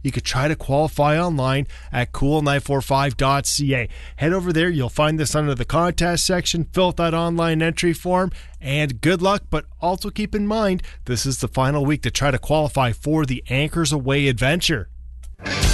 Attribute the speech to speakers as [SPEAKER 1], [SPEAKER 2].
[SPEAKER 1] you could try to qualify online at cool945.ca. Head over there. You'll find this under the contest section. Fill out that online entry form, and good luck. But also keep in mind, this is the final week to try to qualify for the Anchors Away adventure.